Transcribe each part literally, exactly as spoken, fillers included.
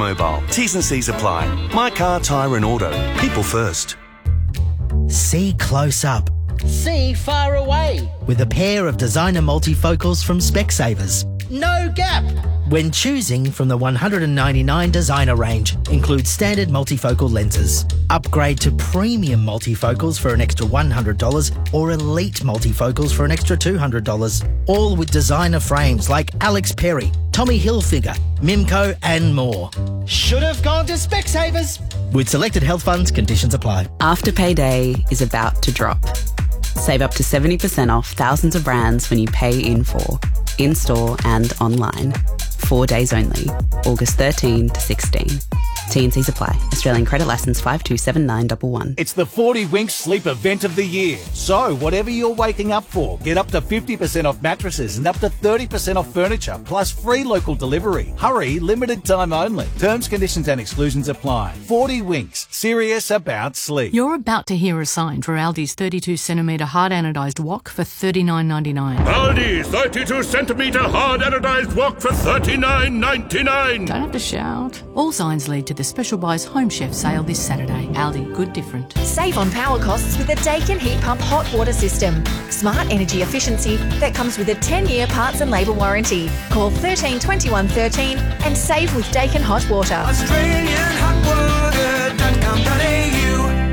Mobile. T's and C's apply. My Car, Tyre and Auto. People first. See close up See far away. with a pair of designer multifocals from Specsavers. No gap. When choosing from the one hundred ninety-nine designer range, includes standard multifocal lenses. Upgrade to premium multifocals for an extra one hundred dollars or elite multifocals for an extra two hundred dollars. All with designer frames like Alex Perry, Tommy Hilfiger, Mimco and more. Should have gone to Specsavers. With selected health funds, conditions apply. Afterpay Day is about to drop. Save up to seventy percent off thousands of brands when you pay in full, in-store and online. Four days only, August thirteenth to sixteenth. T and C's apply. Australian credit licence five two seven nine one one. It's the forty Winks Sleep Event of the Year. So, whatever you're waking up for, get up to fifty percent off mattresses and up to thirty percent off furniture, plus free local delivery. Hurry, limited time only. Terms, conditions and exclusions apply. forty Winks, serious about sleep. You're about to hear a sign for Aldi's thirty-two centimetre hard anodised wok for thirty-nine ninety-nine. Aldi thirty-two centimetre hard anodised wok for thirty-nine ninety-nine. Don't have to shout. All signs lead to the Special Buys Home Chef sale this Saturday. Aldi, good different. Save on power costs with the Daikin Heat Pump Hot Water System. Smart energy efficiency that comes with a ten-year parts and labour warranty. Call thirteen twenty-one thirteen and save with Daikin Hot Water. Australian hot water dot com dot a u.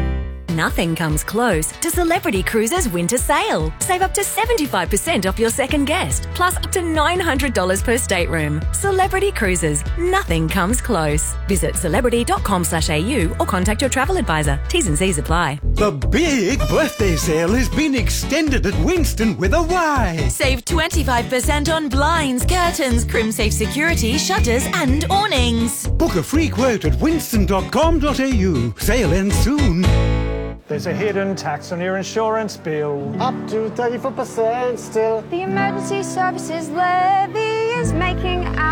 Nothing comes close to Celebrity Cruises Winter Sale. Save up to seventy-five percent off your second guest, plus up to nine hundred dollars per stateroom. Celebrity Cruises. Nothing comes close. Visit celebrity dot com slash a u or contact your travel advisor. T's and C's apply. The big birthday sale has been extended at Winston with a Y. Save twenty-five percent on blinds, curtains, crim-safe security, shutters and awnings. Book a free quote at winston dot com dot a u. Sale ends soon. There's a hidden tax on your insurance bill. Up to thirty-four percent still. The emergency services levy is making our